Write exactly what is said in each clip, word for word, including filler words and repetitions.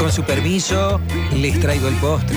Con su permiso, les traigo el postre.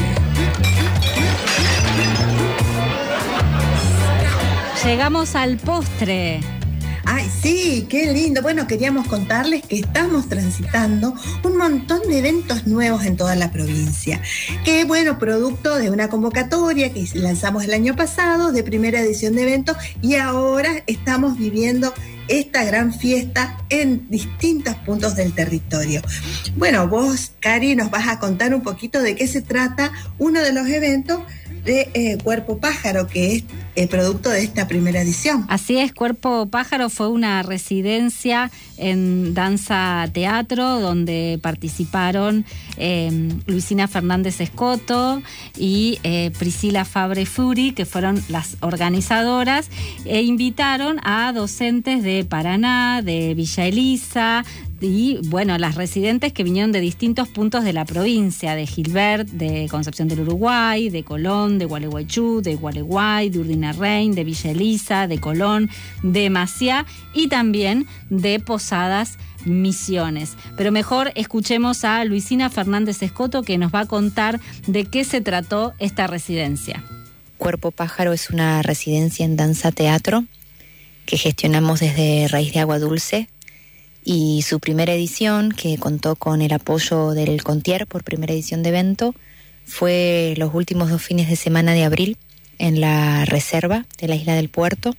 Llegamos al postre. Ay, sí, qué lindo. Bueno, queríamos contarles que estamos transitando un montón de eventos nuevos en toda la provincia. Que, bueno, producto de una convocatoria que lanzamos el año pasado, de primera edición de eventos, y ahora estamos viviendo esta gran fiesta en distintos puntos del territorio. Bueno, vos, Cari, nos vas a contar un poquito de qué se trata uno de los eventos de eh, Cuerpo Pájaro, que es el producto de esta primera edición. Así es, Cuerpo Pájaro fue una residencia en danza teatro donde participaron eh, Luisina Fernández Escoto y eh, Priscila Fabre Furi, que fueron las organizadoras, e invitaron a docentes de Paraná, de Villa Elisa, y bueno, las residentes que vinieron de distintos puntos de la provincia, de Gilbert, de Concepción del Uruguay, de Colón, de Gualeguaychú, de Gualeguay, de Urdinarrain, de Villa Elisa, de Colón, de Maciá y también de Posadas Misiones. Pero mejor escuchemos a Luisina Fernández Escoto, que nos va a contar de qué se trató esta residencia. Cuerpo Pájaro es una residencia en danza teatro que gestionamos desde Raíz de Agua Dulce, y su primera edición, que contó con el apoyo del Contier por primera edición de evento, fue los últimos dos fines de semana de abril en la reserva de la Isla del Puerto,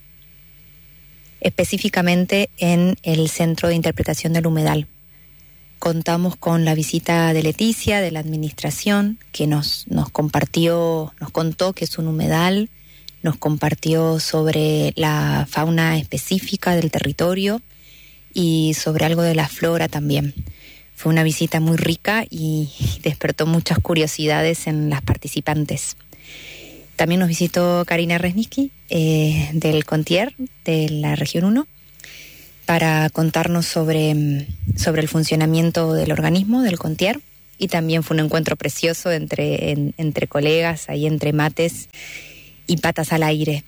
específicamente en el Centro de Interpretación del Humedal. Contamos con la visita de Leticia, de la administración, que nos, nos compartió, nos contó que es un humedal, nos compartió sobre la fauna específica del territorio y sobre algo de la flora también. Fue una visita muy rica y despertó muchas curiosidades en las participantes. También nos visitó Karina Resniski, eh, del Contier, de la Región uno, para contarnos sobre, sobre el funcionamiento del organismo del Contier, y también fue un encuentro precioso entre, en, entre colegas, ahí entre mates y patas al aire.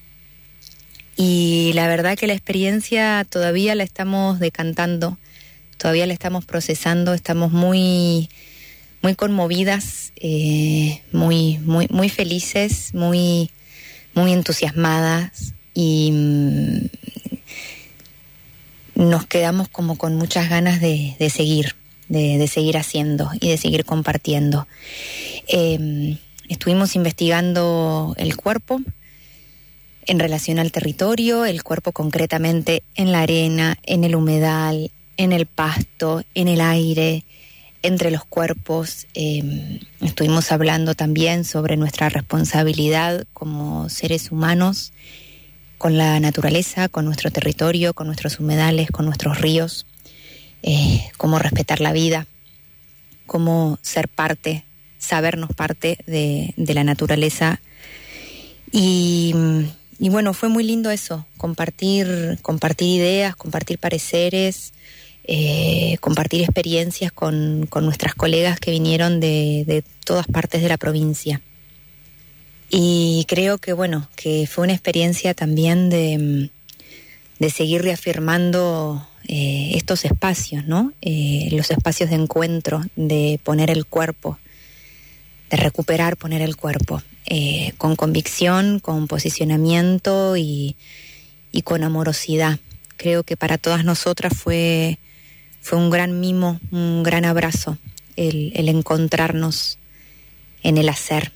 Y la verdad que la experiencia todavía la estamos decantando, todavía la estamos procesando, estamos muy, muy conmovidas, eh, muy, muy, muy felices, muy, muy entusiasmadas, y mmm, nos quedamos como con muchas ganas de, de seguir, de, de seguir haciendo y de seguir compartiendo. Eh, estuvimos investigando el cuerpo en relación al territorio, el cuerpo concretamente en la arena, en el humedal, en el pasto, en el aire, entre los cuerpos. Eh, estuvimos hablando también sobre nuestra responsabilidad como seres humanos con la naturaleza, con nuestro territorio, con nuestros humedales, con nuestros ríos, eh, cómo respetar la vida, cómo ser parte, sabernos parte de, de la naturaleza. Y... Y bueno, fue muy lindo eso, compartir, compartir ideas, compartir pareceres, eh, compartir experiencias con, con nuestras colegas que vinieron de, de todas partes de la provincia. Y creo que bueno, que fue una experiencia también de, de seguir reafirmando eh, estos espacios, ¿no? Eh, los espacios de encuentro, de poner el cuerpo, de recuperar, poner el cuerpo. Eh, con convicción, con posicionamiento y, y con amorosidad. Creo que para todas nosotras fue, fue un gran mimo, un gran abrazo el, el encontrarnos en el hacer.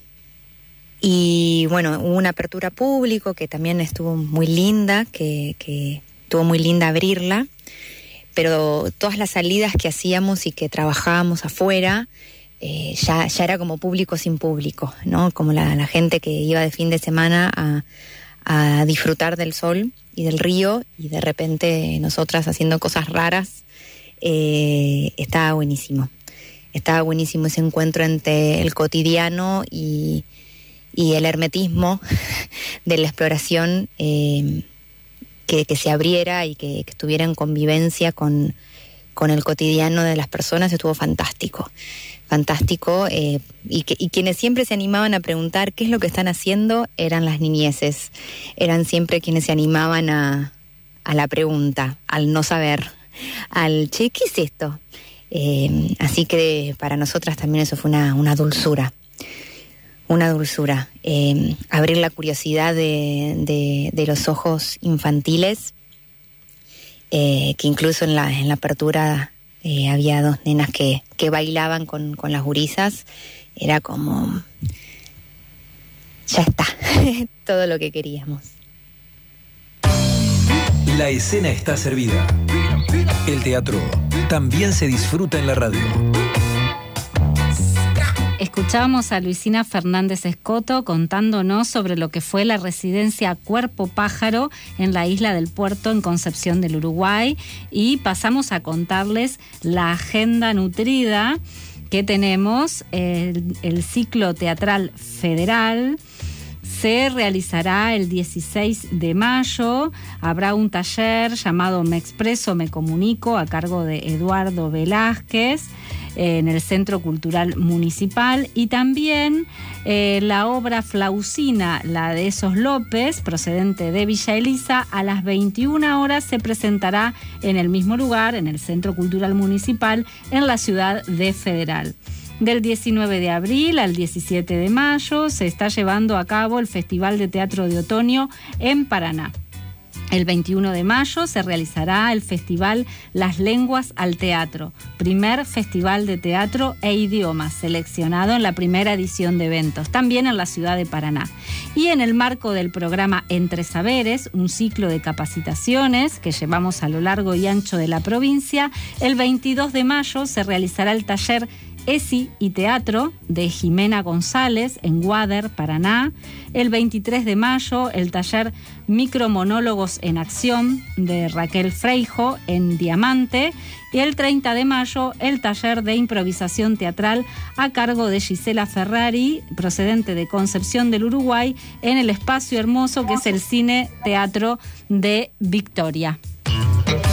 Y bueno, hubo una apertura público que también estuvo muy linda, que, que estuvo muy linda abrirla, pero todas las salidas que hacíamos y que trabajábamos afuera, Eh, ya, ya era como público sin público, ¿no? Como la, la gente que iba de fin de semana a, a disfrutar del sol y del río, y de repente nosotras haciendo cosas raras. Eh, estaba buenísimo. Estaba buenísimo ese encuentro entre el cotidiano y, y el hermetismo de la exploración, eh, que, que se abriera y que, que estuviera en convivencia con, con el cotidiano de las personas. Estuvo fantástico. Fantástico, eh, y, que, y quienes siempre se animaban a preguntar qué es lo que están haciendo eran las niñeces, eran siempre quienes se animaban a, a la pregunta, al no saber, al che, ¿qué es esto? Eh, así que para nosotras también eso fue una, una dulzura, una dulzura. Eh, abrir la curiosidad de, de, de los ojos infantiles, eh, que incluso en la, en la apertura eh, había dos nenas que, que bailaban con, con las gurisas. Era como, ya está, todo lo que queríamos. La escena está servida. El teatro también se disfruta en la radio. Escuchábamos a Luisina Fernández Escoto contándonos sobre lo que fue la residencia Cuerpo Pájaro en la isla del Puerto, en Concepción del Uruguay, y pasamos a contarles la agenda nutrida que tenemos. El, el ciclo teatral federal se realizará el dieciséis de mayo. Habrá un taller llamado Me Expreso, Me Comunico, a cargo de Eduardo Velázquez, eh, en el Centro Cultural Municipal. Y también eh, la obra Flausina, la de Esos López, procedente de Villa Elisa, a las veintiuna horas se presentará en el mismo lugar, en el Centro Cultural Municipal, en la ciudad de Federal. Del diecinueve de abril al diecisiete de mayo se está llevando a cabo el Festival de Teatro de Otoño en Paraná. El veintiuno de mayo se realizará el Festival Las Lenguas al Teatro, primer festival de teatro e idiomas, seleccionado en la primera edición de eventos, también en la ciudad de Paraná. Y en el marco del programa Entre Saberes, un ciclo de capacitaciones que llevamos a lo largo y ancho de la provincia, el veintidós de mayo se realizará el taller ESI y Teatro de Jimena González en Guader, Paraná. El veintitrés de mayo el taller Micromonólogos en Acción de Raquel Freijo en Diamante. Y el treinta de mayo el taller de improvisación teatral a cargo de Gisela Ferrari, procedente de Concepción del Uruguay, en el Espacio Hermoso, que es el Cine Teatro de Victoria.